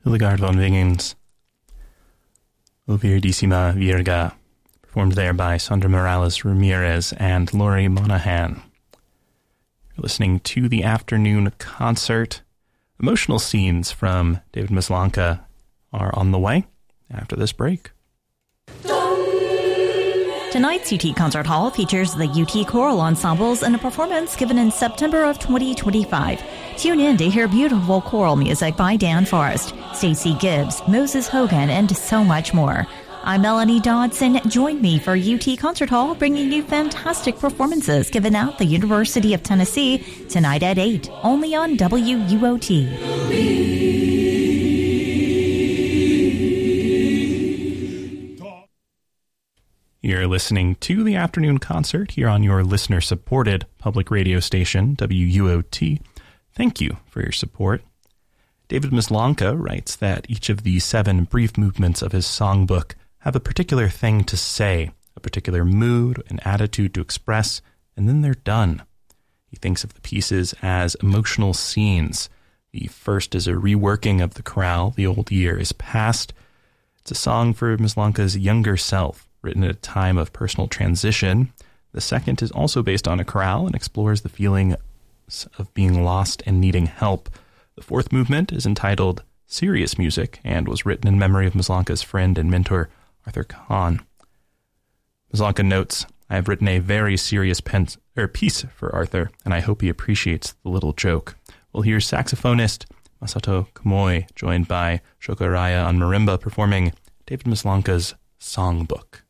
Hildegard von Wingens, O Viridissima Virga, performed there by Sandra Morales Ramirez and Lori Monahan. You're listening to the afternoon concert. Emotional scenes from David Maslanka are on the way after this break. Tonight's UT Concert Hall features the UT Choral Ensembles in a performance given in September of 2025. Tune in to hear beautiful choral music by Dan Forrest, Stacey Gibbs, Moses Hogan, and so much more. I'm Melanie Dodson. Join me for UT Concert Hall, bringing you fantastic performances given at the University of Tennessee tonight at 8, only on WUOT. You're listening to the afternoon concert here on your listener-supported public radio station, WUOT. Thank you for your support. David Maslanka writes that each of the 7 brief movements of his songbook have a particular thing to say, a particular mood and attitude to express, and then they're done. He thinks of the pieces as emotional scenes. The first is a reworking of the chorale, The Old Year is Past. It's a song for Maslanka's younger self, written at a time of personal transition. The second is also based on a chorale and explores the feeling of being lost and needing help. The fourth movement is entitled Serious Music and was written in memory of Maslanka's friend and mentor, Arthur Kahn. Maslanka notes, I have written a very serious piece for Arthur, and I hope he appreciates the little joke. We'll hear saxophonist Masato Kamoi, joined by Shoko Raya on marimba, performing David Maslanka's Songbook.